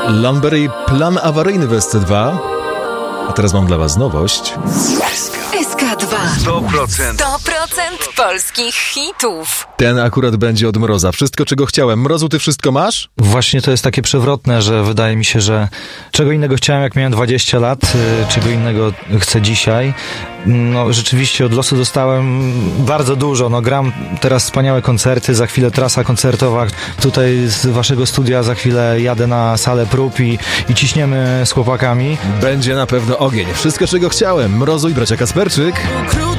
Lumberry Plan awaryjny w SC2. A teraz mam dla was nowość. SK2 100% polskich hitów. Ten akurat będzie od Mroza. Wszystko, czego chciałem. Mrozu, ty wszystko masz? Właśnie to jest takie przewrotne, że wydaje mi się, że czego innego chciałem, jak miałem 20 lat, czego innego chcę dzisiaj. No rzeczywiście od losu dostałem bardzo dużo. No gram teraz wspaniałe koncerty, za chwilę trasa koncertowa. Tutaj z waszego studia za chwilę jadę na salę prób i ciśniemy z chłopakami. Będzie na pewno ogień. Wszystko, czego chciałem. Mrozu i bracia Kasperczyk.